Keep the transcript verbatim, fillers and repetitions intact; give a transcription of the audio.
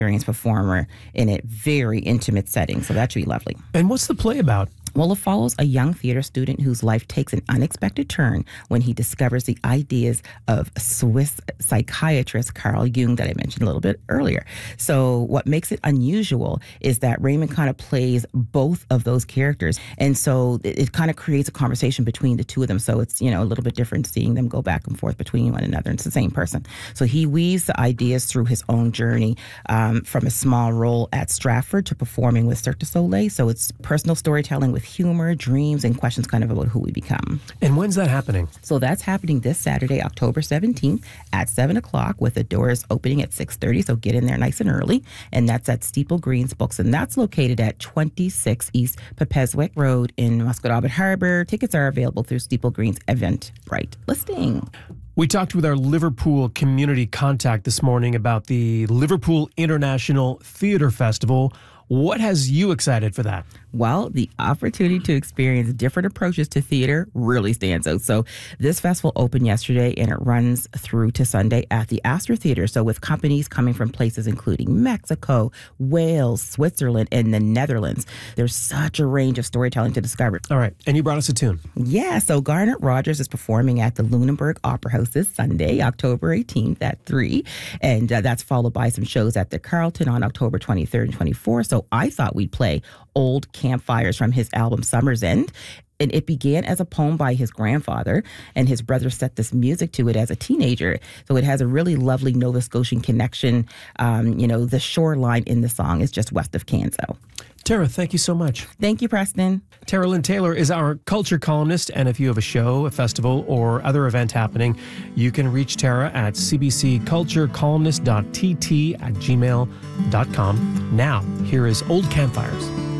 experienced performer in a very intimate setting. So that should be lovely. And what's the play about? Well, it follows a young theater student whose life takes an unexpected turn when he discovers the ideas of Swiss psychiatrist Carl Jung that I mentioned a little bit earlier. So what makes it unusual is that Raymond kind of plays both of those characters. And so it, it kind of creates a conversation between the two of them. So it's, you know, a little bit different seeing them go back and forth between one another. It's the same person. So he weaves the ideas through his own journey um, from a small role at Stratford to performing with Cirque du Soleil. So it's personal storytelling with humor, dreams, and questions kind of about who we become. And when's that happening? So that's happening this Saturday, October seventeenth at seven o'clock with the doors opening at six thirty. So get in there nice and early. And that's at Steeple Greens Books. And that's located at twenty-six East Pepeswick Road in Musquodoboit Harbor. Tickets are available through Steeple Greens Eventbrite listing. We talked with our Liverpool community contact this morning about the Liverpool International Theatre Festival. What has you excited for that? Well, the opportunity to experience different approaches to theater really stands out. So this festival opened yesterday and it runs through to Sunday at the Astor Theatre. So with companies coming from places including Mexico, Wales, Switzerland, and the Netherlands. There's such a range of storytelling to discover. All right. And you brought us a tune. Yeah. So Garnet Rogers is performing at the Lunenburg Opera House this Sunday, October eighteenth at three. And uh, that's followed by some shows at the Carlton on October twenty-third and twenty-fourth. So I thought we'd play Old Campfires from his album Summer's End. And it began as a poem by his grandfather, and his brother set this music to it as a teenager. So it has a really lovely Nova Scotian connection. Um, you know, the shoreline in the song is just west of Canso. Tara, thank you so much. Thank you, Preston. Tara Lynn Taylor is our culture columnist, and if you have a show, a festival, or other event happening, you can reach Tara at c b c culture columnist dot t t at gmail dot com. Now, here is Old Campfires.